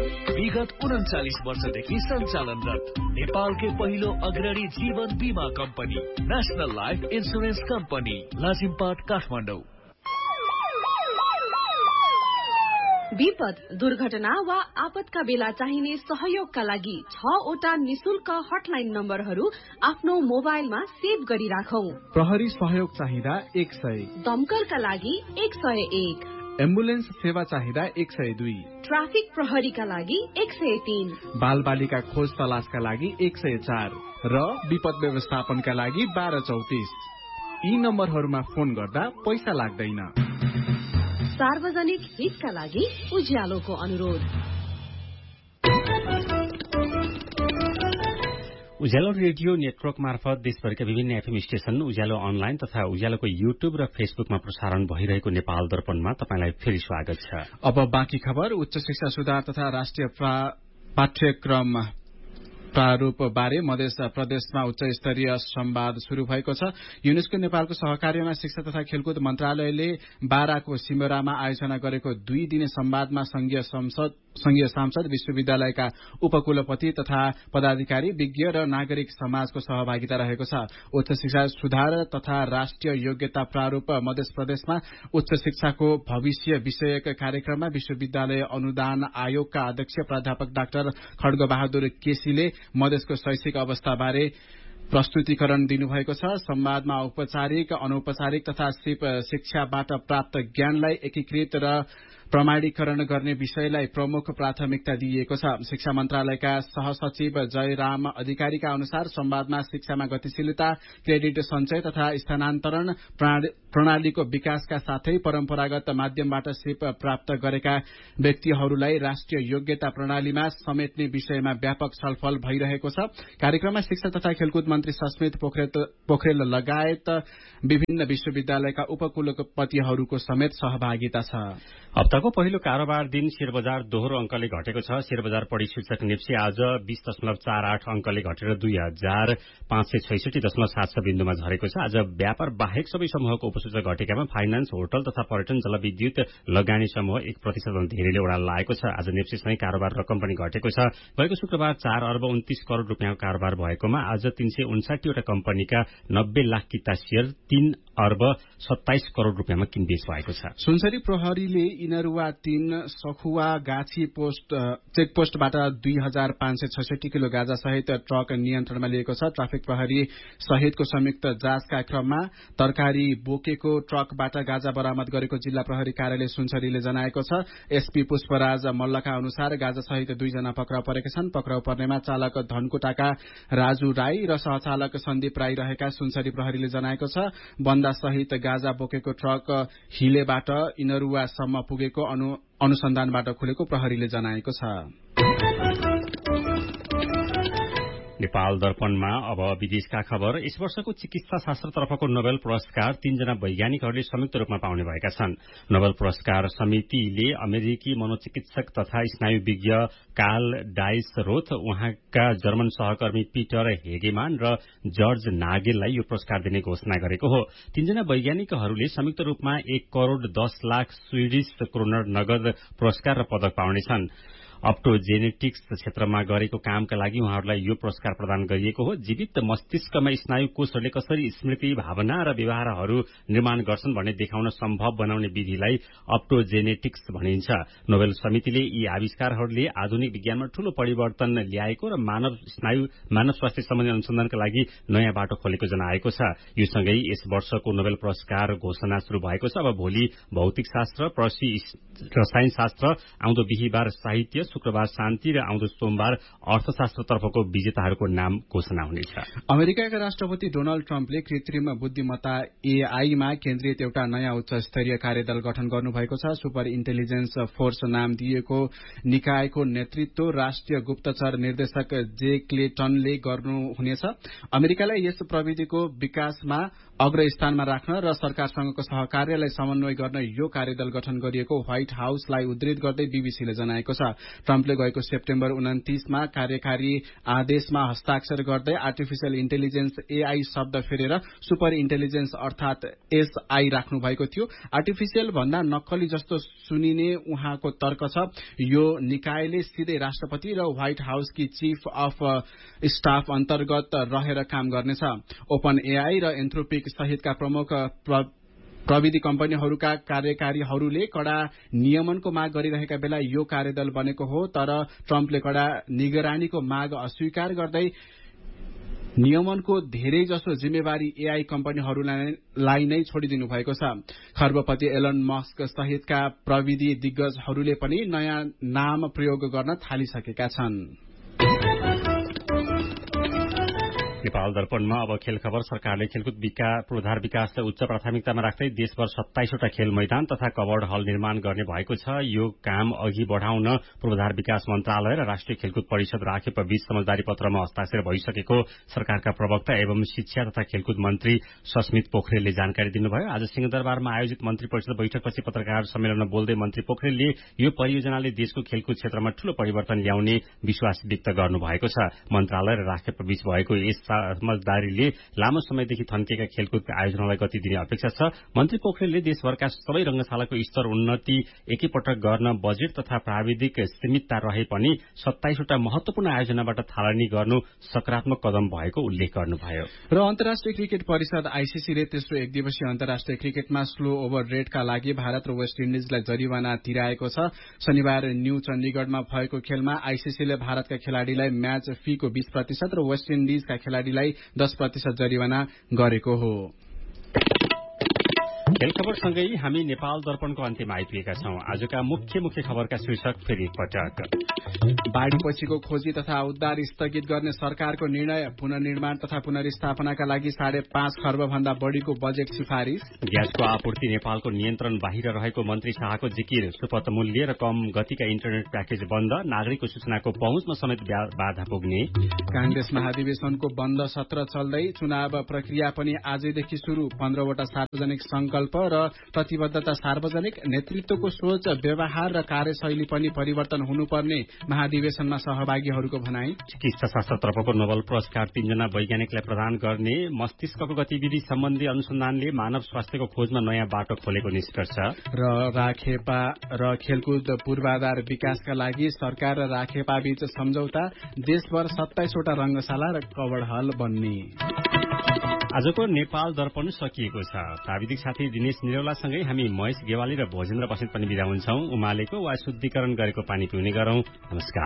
विगत 39 वर्षदेखि सञ्चालनरत नेपालकै पहिलो अग्रणी जीवन बीमा company national life insurance company Lazimpat Kathmandu. विपद, दुर्घटना वा आपतका बेला चाहिने सहयोगका लागि 6 वटा निशुल्क हटलाइन नम्बरहरू आफ्नो मोबाइलमा सेभ गरी राखौं। प्रहरी सहयोग चाहिँदा 100, दमकलका लागि 101, एम्बुलेन्स सेवा चाहिँदा 102, ट्राफिक प्रहरीका लागि 103, बाल बालिका खोज तलासका लागि 104 र विपद व्यवस्थापनका लागि 1234। यी नम्बरहरूमा फोन गर्दा पैसा लाग्दैन। सार्वजनिक हितका लागि उज्यालोको अनुरोध। उज्यालो रेडियो नेटवर्क मार्फत देशभरिका विभिन्न एफएम स्टेशन, उज्यालो अनलाइन तथा उज्यालोको युट्युब र फेसबुकमा प्रसारण भइरहेको नेपाल दर्पणमा तपाईलाई फेरि स्वागत छ। अब बाँकी खबर। उच्च शिक्षा सुधार तथा राष्ट्रिय पाठ्यक्रम प्रारूप बारे मध्य प्रदेशमा उच्च स्तरीय संवाद शुरू भएको छ। युनेस्को नेपालको सहकार्यमा शिक्षा तथा खेलकुद मन्त्रालयले बाराको सिमरामा आयोजना गरेको 2 दिने संवादमा संघीय सांसद, विश्वविद्यालयका उपकुलपति तथा पदाधिकारी, विज्ञ र नागरिक समाजको सहभागिता रहेको छ। उच्च शिक्षा सुधार तथा राष्ट्रिय योग्यता प्रारूप मध्य प्रदेशमा उच्च शिक्षाको भविष्य विषयक कार्यक्रममा विश्वविद्यालय अनुदान आयोगका अध्यक्ष प्राध्यापक डाक्टर खड्गबहादुर केसीले मधेसको शैक्षिक अवस्थाबारे प्रस्तुतिकरण दिनुभएको छ। संवादमा औपचारिक, अनौपचारिक तथा सिप शिक्षाबाट प्राप्त ज्ञानलाई एकीकृत र प्रमाणीकरण गर्ने विषयलाई प्रमुख प्राथमिकता दिइएको छ। शिक्षा मन्त्रालयका सहसचिव जयराम अधिकारीका अनुसार संवादमा शिक्षामा गतिशीलता, क्रेडिट सञ्चय तथा स्थानान्तरण प्रणालीको विकासका साथै परम्परागत माध्यमबाट सिप प्राप्त गरेका व्यक्तिहरूलाई राष्ट्रिय योग्यता प्रणालीमा समेट्ने विषयमा व्यापक छलफल भइरहेको छ। कार्यक्रममा शिक्षा तथा खेलकुद मन्त्री सस्मित पोखरेल लगायत विभिन्न विश्वविद्यालयका उपकुलपतिहरूको समेत सहभागिता छ। हप्ताको पहिलो कारोबार दिन शेयरबजार दोहोरो अंकले घटेको छ। शेयरबजार परिसूचक नेप्सी आज 20.48 अंकले घटेर 2566.76 बिन्दुमा झरेको छ। आज व्यापार बाहेक सबै समूहको उपसूचक घटेकामा फाइनान्स, होटल तथा पर्यटन, जलविद्युत लगानी समूह 1% धेरैले उडान लागेको छ। आज नेप्सीसँगै कारोबार रकम पनि घटेको छ। गएको शुक्रबार 4 अर्ब 29 करोड़ रुपियाँको कारोबार भएकोमा आज 359 वटा कम्पनीका 90 लाख किता शेयर 3 अर्ब 27 करोड़ रुपियाँमा किनबेच भएको छ। सुनसरी प्रहरीले इनरुवा 3 सखुवा गाछी चेकपोस्टबाट 2566 किलो गाजा सहित ट्रक नियन्त्रणमा लिएको छ। ट्राफिक प्रहरी सहितको संयुक्त जाँचका क्रममा तरकारी बोकेको ट्रकबाट गाजा बरामद गरेको जिल्ला प्रहरी कार्यालय सुनसरीले जनाएको छ। एसपी पुष्पराज मल्लका अनुसार गाजा सहित 2 जना पक्राउ परेका छन्। पक्राउ पर्नेमा चालक धनकुटाका राजु राई र सहचालक सन्दीप राई रहेका सुनसरी प्रहरीले जनाएको छ। बन्दा सहित गाजा बोकेको ट्रक हिलेबाट इनरुवासम्म पुगेको अनुसन्धानबाट खुलेको प्रहरीले जनाएको छ। नेपाल दर्पणमा अब विदेशका खबर। यस वर्षको चिकित्सा शास्त्रतर्फको नोबेल पुरस्कार 3 जना वैज्ञानिकहरूले संयुक्त रूपमा पाउने भएका छन्। नोबेल पुरस्कार समितिले अमेरिकी मनोचिकित्सक तथा स्नायुविज्ञ कार्ल डाइसरोथ, उहाँका जर्मन सहकर्मी पीटर हेगेमान र जर्ज नागेललाई यो पुरस्कार दिने घोषणा गरेको हो। 3 जना वैज्ञानिकहरूले संयुक्त रूपमा 1 करोड़ 10 लाख स्वीडिश क्रोनर नगद पुरस्कार र पदक पाउनेछन्। अप्टोजेनेटिक्स क्षेत्रमा गरेको कामका लागि उहाँहरूलाई यो पुरस्कार प्रदान गरिएको हो। जीवित मस्तिष्कमा स्नायु कोषहरूले कसरी स्मृति, भावना र व्यवहारहरू निर्माण गर्छन् भन्ने देखाउन सम्भव बनाउने विधिलाई अप्टोजेनेटिक्स भनिन्छ। नोबेल समितिले यी आविष्कारहरूले आधुनिक विज्ञानमा ठूलो परिवर्तन ल्याएको र मानव स्वास्थ्य सम्बन्धी अनुसन्धानका लागि नयाँ बाटो खोलेको जनाएको छ। यो सँगै यस वर्षको नोबेल पुरस्कार घोषणा शुरू भएको छ। अब भोलि भौतिक शास्त्र, पर्सि रसायन शास्त्र, आउँदो बिहीबार साहित्य, शुक्रबार शान्ति र आउँदो सोमबार अर्थशास्त्रतर्फको विजेताहरूको नाम घोषणा हुनेछ। अमेरिकाका राष्ट्रपति डोनाल्ड ट्रम्पले कृत्रिम बुद्धिमत्ता एआईमा केन्द्रित एउटा नयाँ उच्च स्तरीय कार्यदल गठन गर्नुभएको छ। सुपर इन्टेलिजेन्स फोर्स नाम दिएको निकायको नेतृत्व राष्ट्रिय गुप्तचर निर्देशक जे क्लेटनले गर्नुहुनेछ। अमेरिकालाई यस प्रविधिको विकासमा अग्रस्थानमा राख्न र सरकारसँगको सहकार्यलाई समन्वय गर्न यो कार्यदल गठन गरिएको व्हाइट हाउसलाई उद्धृत गर्दै बीबीसीले जनाएको छ। ट्रम्पले गएको सेप्टेम्बर 29मा कार्यकारी आदेशमा हस्ताक्षर गर्दै आर्टिफिशियल इन्टेलिजेन्स एआई शब्द फेरेर सुपर इन्टेलिजेन्स अर्थात एसआई राख्नु भएको थियो। आर्टिफिशियल भन्दा नक्कली जस्तो सुनिने उहाँको तर्क छ। यो निकायले सिधै राष्ट्रपति र व्हाइट हाउसकी चीफ अफ स्टाफ अन्तर्गत रहेर काम गर्नेछ। ओपन एआई र एन्थ्रोपिक सहितका प्रमुख प्रविधि कम्पनीहरूका कार्यकारीहरूले कड़ा नियमनको माग गरिरहेका बेला यो कार्यदल बनेको हो। तर ट्रम्पले कड़ा निगरानीको माग अस्वीकार गर्दै नियमनको धेरै जसो जिम्मेवारी एआई कम्पनीहरूलाई नै छोडिदिनु भएको छ। खर्बपति एलन मस्क सहितका प्रविधि दिग्गजहरूले पनि नयाँ नाम प्रयोग गर्न थालिसकेका छन्। नेपाल दर्पणमा अब खेल खबर। सरकारले खेलकुद पूर्वाधार विकासलाई उच्च प्राथमिकतामा राख्दै देशभर 27वटा खेल मैदान तथा कवर्ड हल निर्माण गर्ने भएको छ। यो काम अघि बढ़ाउन पूर्वाधार विकास मन्त्रालय र राष्ट्रिय खेलकुद परिषद राखेप बीच समझदारी पत्रमा हस्ताक्षर भइसकेको सरकारका प्रवक्ता एवं शिक्षा तथा खेलकुद मन्त्री सस्मित पोखरेलले जानकारी दिनुभयो। आज सिंहदरबारमा आयोजित मन्त्री परिषद बैठकपछि पत्रकार सम्मेलनमा बोल्दै मन्त्री पोखरेलले यो परियोजनाले देशको खेलकुद क्षेत्रमा ठूलो परिवर्तन ल्याउने विश्वास व्यक्त गर्नुभएको छ। मन्त्रालय र राष्ट्रपति बीच भएको यस समझदारीले लामो समयदेखि थन्किएका खेलकुदका आयोजनालाई गति दिने अपेक्षा छ। मन्त्री पोखरेलले देशभरका सबै रंगशालाको स्तर उन्नति एकैपटक गर्न बजेट तथा प्राविधिक सीमितता रहे पनि 27वटा महत्वपूर्ण आयोजनाबाट थालनी गर्नु सकारात्मक कदम भएको उल्लेख गर्नुभयो। र अन्तर्राष्ट्रिय क्रिकेट परिषद आईसीसीले तेस्रो एक दिवसीय अन्तर्राष्ट्रिय क्रिकेटमा स्लो ओभर रेटका लागि भारत र वेस्ट इन्डिजलाई जरिवाना तिराएको छ। शनिबार न्यू चण्डीगढ़मा भएको खेलमा आईसीसीले भारतका खेलाड़ीलाई म्याच फीको 20% र वेस्ट इन्डिजका खेलाड़ीलाई 10% जरिवाना गरेको हो। खेल खबरसँगै हामी नेपाल दर्पणको अन्त्यमा आइपुगेका छौं। आजका मुख्य खबरका शीर्षक फेरि एकपटक। बाढ़ीपछिको खोजी तथा उद्धार स्थगित गर्ने सरकारको निर्णय। पुनर्निर्माण तथा पुनर्स्थापनाका लागि 5.5 खर्ब भन्दा बढ़ीको बजेट सिफारिश। ग्यासको आपूर्ति नेपालको नियन्त्रण बाहिर रहेको मन्त्री शाहको जिकिर। सुपथ मूल्य र कम गतिका इन्टरनेट प्याकेज बन्द। नागरिकको सूचनाको पहुँचमा समेत बाधा पुग्ने। कांग्रेस महाधिवेशनको बन्द सत्र चल्दै। चुनाव प्रक्रिया पनि आजैदेखि शुरू। 15वटा सार्वजनिक संकल्प र प्रतिबद्धता सार्वजनिक। नेतृत्वको सोच व्यवहार र कार्यशैली पनि परिवर्तन हुनुपर्ने महाधिवेशनमा सहभागीहरूको भनाई। चिकित्सा शास्त्रतर्फको नोबेल पुरस्कार 3 जना वैज्ञानिकलाई प्रदान गर्ने। मस्तिष्कको गतिविधि सम्बन्धी अनुसन्धानले मानव स्वास्थ्यको खोजमा नयाँ बाटो खोलेको निष्कर्ष। र राखेपा र खेलकुद पूर्वाधार विकासका लागि सरकार र राखेपा बीच सम्झौता। देशभर 27वटा रंगशाला र कवर्ड हल बन्ने। आजको नेपाल दर्पण सकिएको छ। प्राविधिक साथी दिनेश निरौलासँगै हामी महेश गेवाली र भोजेन्द्र बस्नेत पनि बिदा हुन्छौं। उमालेको वा शुद्धिकरण गरेको पानी पिउने गरौं। नमस्कार।